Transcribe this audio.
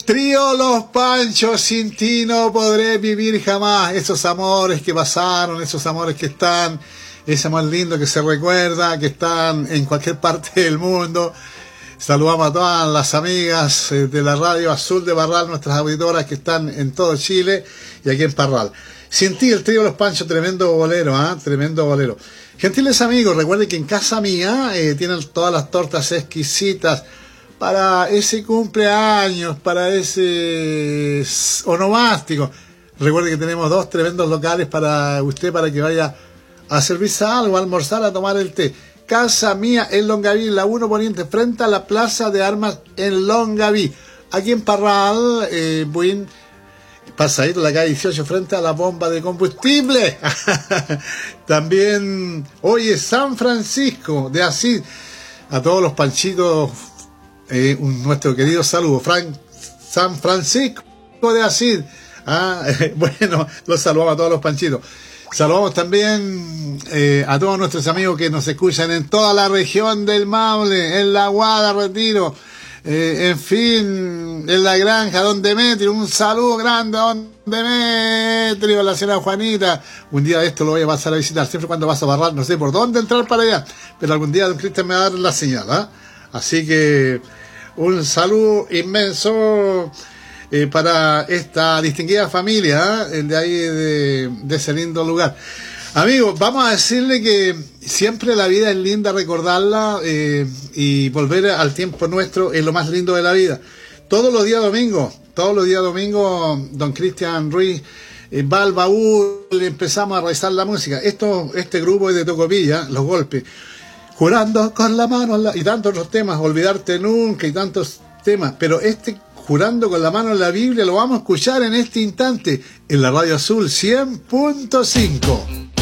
Trío Los Panchos, sin ti no podré vivir jamás. Esos amores que pasaron, esos amores que están, ese amor lindo que se recuerda, que están en cualquier parte del mundo. Saludamos a todas las amigas de la Radio Azul de Parral, nuestras auditoras que están en todo Chile y aquí en Parral. Sin ti, el Trío Los Panchos, tremendo bolero, tremendo bolero. Gentiles amigos, recuerden que en casa mía tienen todas las tortas exquisitas para ese cumpleaños, para ese onomástico. Recuerde que tenemos 2 tremendos locales para usted, para que vaya a servirse algo, a almorzar, a tomar el té. Casa mía en Longaví, la 1 Poniente, frente a la Plaza de Armas en Longaví. Aquí en Parral, Buin, pasadito la calle 18, frente a la bomba de combustible. También, oye, San Francisco de Asís, a todos los panchitos, nuestro querido saludo, San Francisco de Asís. Bueno, los saludamos a todos los panchitos. Saludamos también a todos nuestros amigos que nos escuchan en toda la región del Maule, en La Guada, Retiro, en fin, en La Granja, Don Demetrio. Un saludo grande a Don Demetrio, a la señora Juanita. Un día de esto lo voy a pasar a visitar, siempre cuando vas a Parral, no sé por dónde entrar para allá, pero algún día Don Cristian me va a dar la señal, Así que un saludo inmenso para esta distinguida familia de ahí, de ese lindo lugar. Amigos, vamos a decirle que siempre la vida es linda recordarla y volver al tiempo nuestro es lo más lindo de la vida. Todos los días domingos, don Cristian Ruiz va al baúl, empezamos a realizar la música. Este grupo es de Tocopilla, Los Golpes. Jurando con la mano y tantos otros temas, Olvidarte Nunca y tantos temas, pero Jurando con la mano en la Biblia lo vamos a escuchar en este instante en la Radio Azul 100.5.